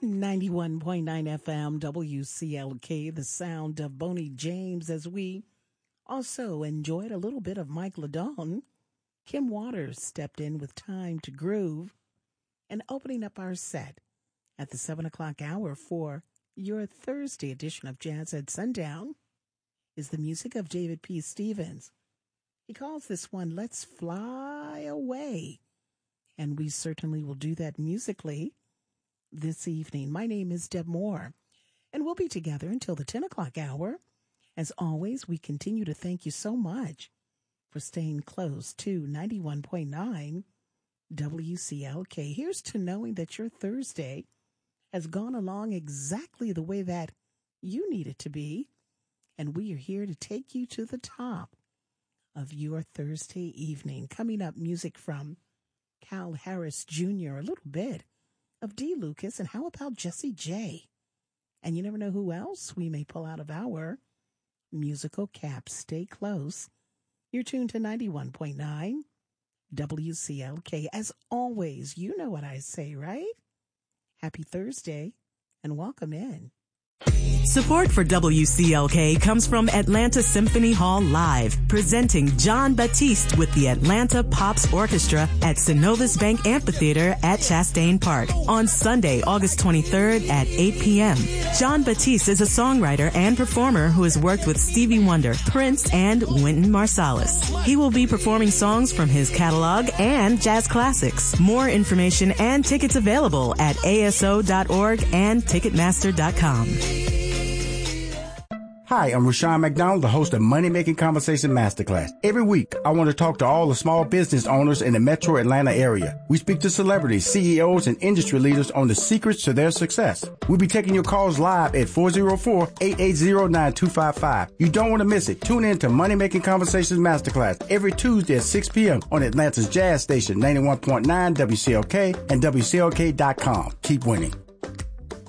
91.9 FM WCLK, the sound of Boney James, as we also enjoyed a little bit of Mike Ladone. Kim Waters stepped in with Time to Groove, and opening up our set at the 7 o'clock hour for your Thursday edition of Jazz at Sundown is the music of David P. Stevens. He calls this one Let's Fly Away, and we certainly will do that musically this evening. My name is Deb Moore, and we'll be together until the 10 o'clock hour. As always, we continue to thank you so much for staying close to 91.9 WCLK. Here's to knowing that your Thursday has gone along exactly the way that you need it to be, and we are here to take you to the top of your Thursday evening. Coming up, music from Cal Harris Jr., a little bit of D. Lucas, and how about Jessie J? And you never know who else we may pull out of our musical caps. Stay close. You're tuned to 91.9 WCLK. As always, you know what I say, right? Happy Thursday, and welcome in. Support for WCLK comes from Atlanta Symphony Hall Live, presenting Jon Batiste with the Atlanta Pops Orchestra at Synovus Bank Amphitheater at Chastain Park on Sunday, August 23rd at 8 p.m. Jon Batiste is a songwriter and performer who has worked with Stevie Wonder, Prince, and Wynton Marsalis. He will be performing songs from his catalog and jazz classics. More information and tickets available at aso.org and ticketmaster.com. Hi, I'm Rushion McDonald, the host of Money Making Conversation Masterclass. Every week, I want to talk to all the small business owners in the metro Atlanta area. We speak to celebrities, CEOs, and industry leaders on the secrets to their success. We'll be taking your calls live at 404-880-9255. You don't want to miss it. Tune in to Money Making Conversations Masterclass every Tuesday at 6 p.m. on Atlanta's Jazz Station, 91.9 WCLK and WCLK.com. Keep winning.